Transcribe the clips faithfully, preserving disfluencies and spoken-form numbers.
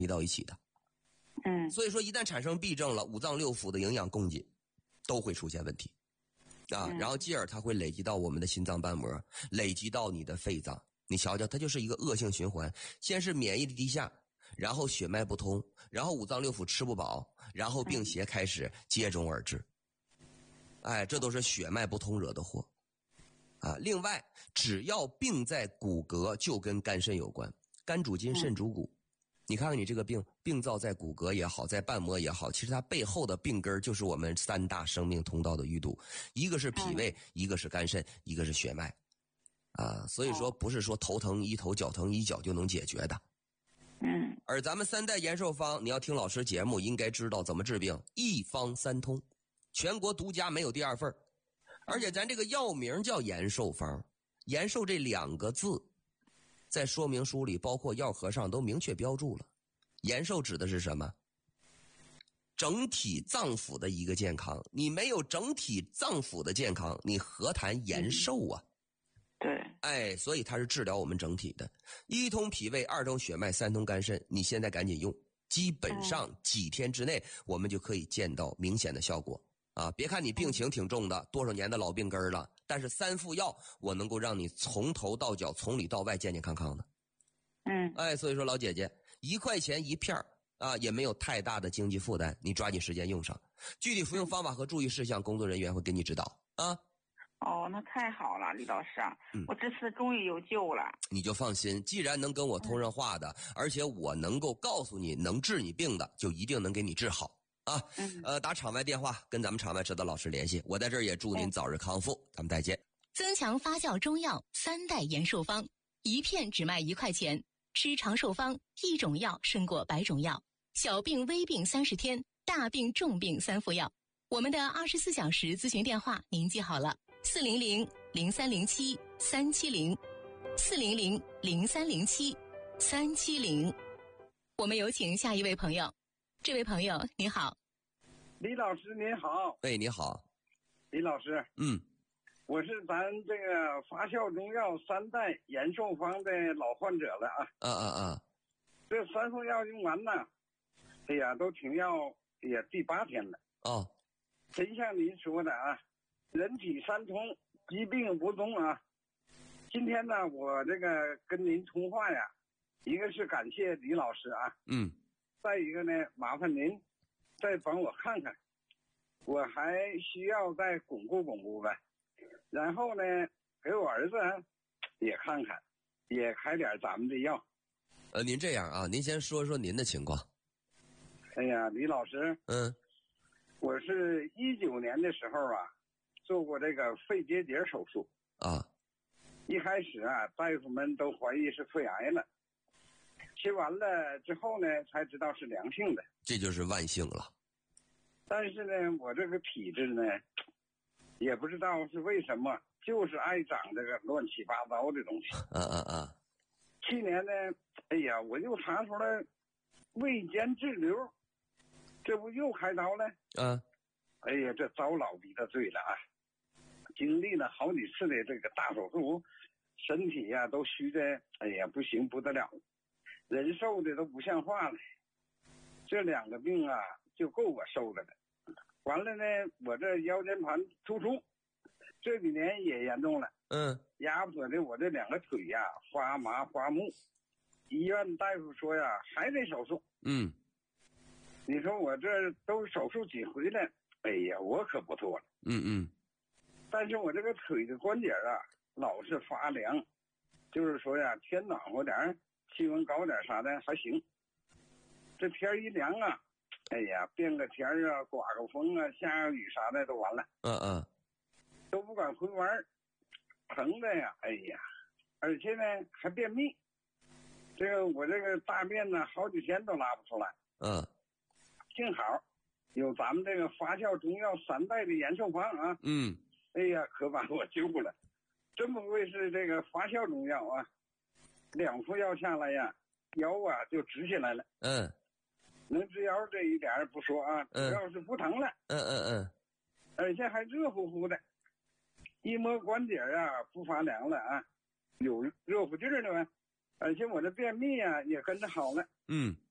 移到一起的。 嗯， 所以说一旦产生痹症了，五脏六腑的营养供给都会出现问题啊， 嗯、 然后继而它会累积到我们的心脏瓣膜，累积到你的肺脏，你瞧瞧，它就是一个恶性循环，先是免疫力低下，然后血脉不通，然后五脏六腑吃不饱，然后病邪开始接踵而至。哎，这都是血脉不通惹的祸啊。另外，只要病在骨骼，就跟肝肾有关，肝主筋，肾主骨。你看看你这个病，病灶在骨骼也好，在瓣膜也好，其实它背后的病根就是我们三大生命通道的淤堵，一个是脾胃，一个是肝肾，一个是血脉啊。所以说不是说头疼医头，脚疼医脚就能解决的。 嗯， 而咱们三代延寿方，你要听老师节目应该知道怎么治病，一方三通，全国独家，没有第二份。而且咱这个药名叫延寿方，延寿这两个字在说明书里包括药盒上都明确标注了。延寿指的是什么？整体脏腑的一个健康，你没有整体脏腑的健康，你何谈延寿啊？ 对， 哎，所以它是治疗我们整体的，一通脾胃，二通血脉，三通肝肾。你现在赶紧用，基本上几天之内我们就可以见到明显的效果啊！别看你病情挺重的，多少年的老病根了，但是三副药我能够让你从头到脚，从里到外健健康康的。 嗯， 哎，所以说老姐姐，一块钱一片啊，也没有太大的经济负担，你抓紧时间用上。具体服用方法和注意事项，工作人员会给你指导啊。 哦，那太好了，李老师啊， 嗯， 我这次终于有救了。 你就放心，既然能跟我通上话的，嗯、而且我能够告诉你能治你病的，就一定能给你治好啊。 嗯， 呃，打场外电话跟咱们场外指导老师联系，我在这儿也祝您早日康复，嗯、咱们再见。 增强发酵中药三代延寿方，一片只卖一块钱，吃长寿方，一种药胜过百种药，小病微病三十天，大病重病三副药。我们的二十四小时咨询电话您记好了。四零零零三零七三七零，四零零零三零七三七零。我们有请下一位朋友。这位朋友你好。 李老师您好。 哎，你好。 李老师， 嗯， 我是咱这个发酵中药三代延寿方的老患者了啊。 啊啊啊！ 这三副药用完了，哎呀，都停药也第八天了。 哦， 真像您说的啊。人体三通，疾病无踪啊！今天呢，我这个跟您通话呀，一个是感谢李老师啊， 嗯， 再一个呢，麻烦您再帮我看看，我还需要再巩固巩固呗。然后呢，给我儿子也看看，也开点咱们的药。 呃，您这样啊，您先说说您的情况。 哎呀，李老师， 嗯， 我是一九年的时候啊。做过这个肺结节手术啊， 一开始啊，大夫们都怀疑是肺癌了，切完了之后呢，才知道是良性的， 这就是万幸了。 但是呢，我这个体质呢，也不知道是为什么，就是爱长这个乱七八糟的东西。 嗯嗯嗯。 去年呢，哎呀，我又查出来胃间滞留，这不又开刀了？ 嗯、啊。 哎呀，这遭老逼的罪了啊！经历了好几次的这个大手术，身体呀、啊、都虚的，哎呀不行不得了，人瘦的都不像话了。这两个病啊，就够我受的了。完了呢，我这腰间盘突出，这几年也严重了。 嗯， 压迫的我这两个腿呀、啊、发麻发木，医院大夫说呀还得手术。 嗯， 你说我这都手术几回了？哎呀，我可不错了。 嗯嗯。 但是我这个腿的关节啊，老是发凉，就是说呀，天暖和点，气温高点啥的还行。这天一凉啊，哎呀，变个天啊，刮个风啊，下个雨啥的都完了。 嗯嗯。 都不敢回弯，疼的呀，哎呀，而且呢还便秘。这个我这个大便呢，好几天都拉不出来。 嗯。 幸好有咱们这个发酵中药三代的延寿方啊。 嗯。 哎呀，可把我救了！真不愧是这个发酵中药啊！两副药下来呀，腰啊就直起来了。 嗯， 能直腰这一点不说啊，主要是不疼了。 嗯嗯嗯， 而且还热乎乎的，一摸关节啊不发凉了啊，有热乎劲儿了呗。而且我的便秘啊也跟着好了。 嗯，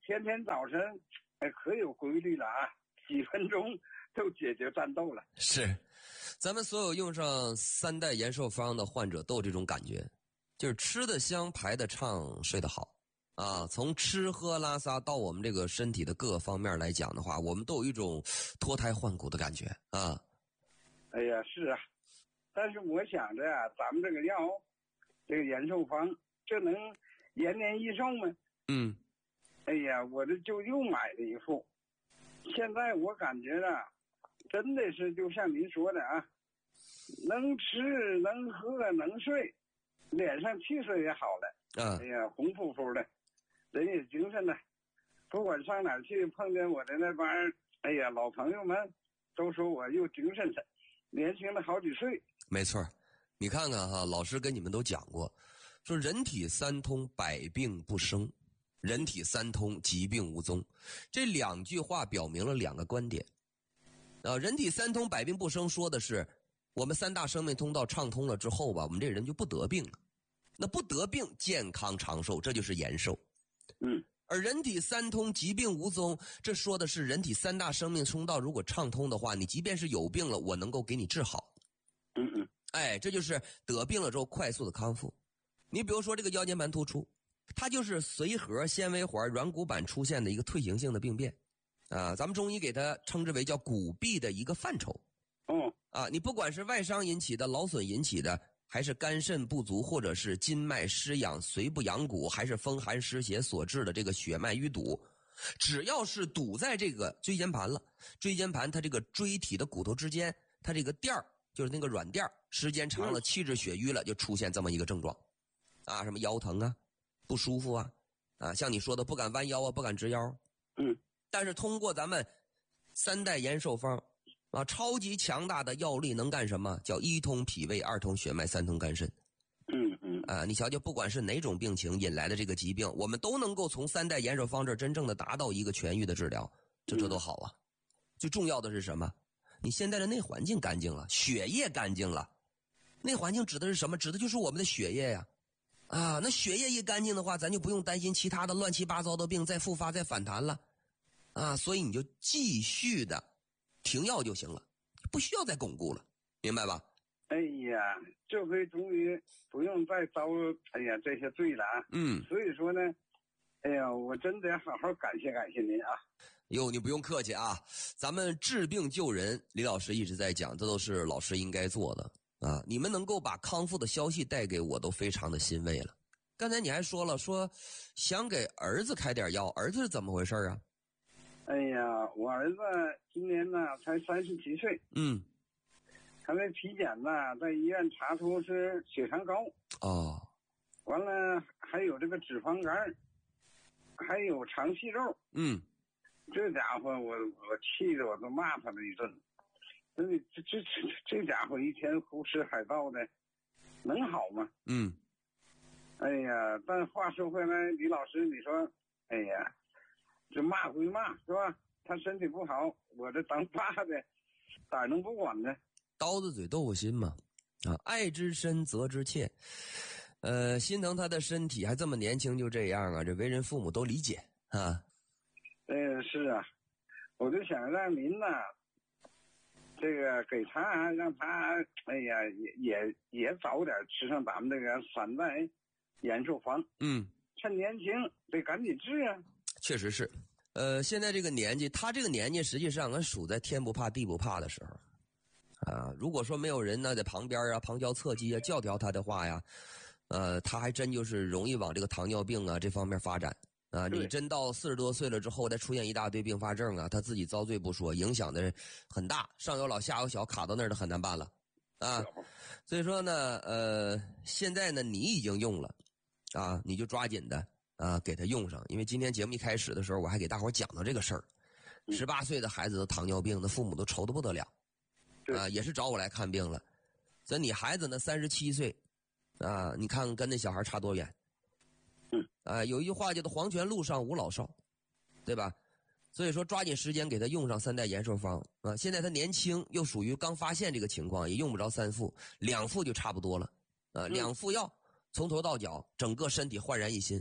天天早晨，哎，可有规律了啊，几分钟就解决战斗了。 是，咱们所有用上三代延寿方的患者都有这种感觉，就是吃得香、排得畅、睡得好啊。从吃喝拉撒到我们这个身体的各个方面来讲的话，我们都有一种脱胎换骨的感觉啊。 哎呀，是啊，但是我想着啊，咱们这个药，这个延寿方，这能延年益寿吗？ 嗯。 哎呀，我这就又买了一副，现在我感觉啊，真的是就像您说的啊，能吃能喝能睡，脸上气色也好了。 啊。 哎呀，红扑扑的，人也精神了。不管上哪儿去，碰见我的那帮哎呀老朋友们，都说我又精神了，年轻了好几岁。 没错，你看看哈，老师跟你们都讲过，说人体三通，百病不生。人体三通，疾病无踪，这两句话表明了两个观点。啊，人体三通，百病不生，说的是我们三大生命通道畅通了之后吧，我们这人就不得病了。那不得病，健康长寿，这就是延寿。 嗯。 而人体三通，疾病无踪，这说的是人体三大生命通道如果畅通的话，你即便是有病了，我能够给你治好。 嗯嗯。 哎，这就是得病了之后快速的康复。你比如说这个腰间盘突出。它就是髓核、纤维环、软骨板出现的一个退行性的病变，啊，咱们中医给它称之为叫骨痹的一个范畴。 嗯， 啊，你不管是外伤引起的、劳损引起的，还是肝肾不足，或者是筋脉失养、髓不养骨，还是风寒湿邪所致的这个血脉淤堵，只要是堵在这个椎间盘了，椎间盘它这个椎体的骨头之间，它这个垫儿就是那个软垫儿，时间长了气滞血瘀了，就出现这么一个症状，啊，什么腰疼啊。不舒服啊，啊，像你说的不敢弯腰啊，不敢直腰。 嗯， 但是通过咱们三代延寿方啊，超级强大的药力能干什么？叫一通脾胃，二通血脉，三通肝肾。 嗯嗯。 啊，你瞧瞧，不管是哪种病情引来的这个疾病，我们都能够从三代延寿方这儿真正的达到一个痊愈的治疗，这这多好啊！最重要的是什么？你现在的内环境干净了，血液干净了。内环境指的是什么？指的就是我们的血液呀。啊，那血液一干净的话，咱就不用担心其他的乱七八糟的病再复发再反弹了，啊，所以你就继续的停药就行了，不需要再巩固了，明白吧？ 哎呀，这回终于不用再遭哎呀这些罪了啊！ 嗯， 所以说呢，哎呀，我真得好好感谢感谢您啊！ 哟，你不用客气啊，咱们治病救人，李老师一直在讲，这都是老师应该做的。啊，你们能够把康复的消息带给我，都非常的欣慰了。刚才你还说了，说想给儿子开点药，儿子是怎么回事啊？ 哎呀，我儿子今年呢才三十七岁， 嗯， 他那体检呢，在医院查出是血糖高， 哦， 完了还有这个脂肪肝，还有肠息肉， 嗯， 这家伙我我气得我都骂他了一顿。这这这这家伙一天胡吃海造的，能好吗？ 嗯。 哎呀，但话说回来，李老师，你说，哎呀，这骂归骂是吧？他身体不好，我这当爸的，咋能不管呢？ 刀子嘴豆腐心嘛，啊，爱之深责之切，呃，心疼他的身体，还这么年轻就这样啊，这为人父母都理解啊。 嗯，是啊，我就想让您呢。这个给他让他哎呀也也也早点吃上咱们这个三代延寿方，嗯，趁年轻得赶紧治啊。 确实是，呃，现在这个年纪，他这个年纪实际上俺属在天不怕地不怕的时候，啊，如果说没有人呢在旁边啊旁敲侧击啊教条他的话呀，呃，他还真就是容易往这个糖尿病啊这方面发展。啊，你真到四十多岁了之后，再出现一大堆并发症啊，他自己遭罪不说，影响的很大，上有老下有小，卡到那儿都很难办了，啊，所以说呢，呃，现在呢你已经用了，啊，你就抓紧的啊给他用上，因为今天节目一开始的时候，我还给大伙讲到这个事儿，十八岁的孩子都糖尿病，那父母都愁得不得了，啊，也是找我来看病了，所以你孩子呢三十七岁，啊，你看跟那小孩差多远。 嗯， 啊，有一句话叫做“黄泉路上无老少”，对吧？所以说抓紧时间给他用上三代延寿方啊。现在他年轻，又属于刚发现这个情况，也用不着三副，两副就差不多了啊。两副药从头到脚，整个身体焕然一新。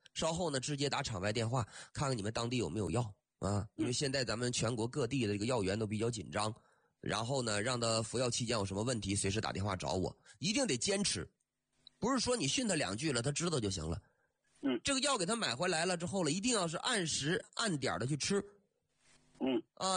稍后呢直接打场外电话，看看你们当地有没有药啊？因为现在咱们全国各地的这个药源都比较紧张，然后呢让他服药期间有什么问题，随时打电话找我，一定得坚持，不是说你训他两句了他知道就行了。 嗯， 这个药给他买回来了之后了，一定要是按时按点的去吃。 嗯啊。